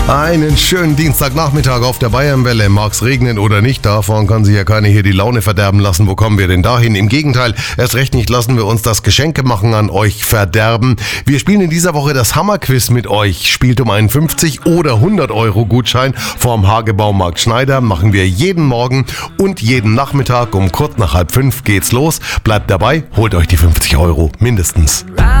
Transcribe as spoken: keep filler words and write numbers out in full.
Einen schönen Dienstagnachmittag auf der Bayernwelle. Mag's regnen oder nicht, davon kann sich ja keiner hier die Laune verderben lassen. Wo kommen wir denn dahin? Im Gegenteil, erst recht nicht lassen wir uns das Geschenke machen an euch verderben. Wir spielen in dieser Woche das Hammerquiz mit euch. Spielt um einen fünfzig oder hundert Euro Gutschein vom Hagebaumarkt Schneider. Machen wir jeden Morgen und jeden Nachmittag um kurz nach halb fünf geht's los. Bleibt dabei, holt euch die fünfzig Euro mindestens.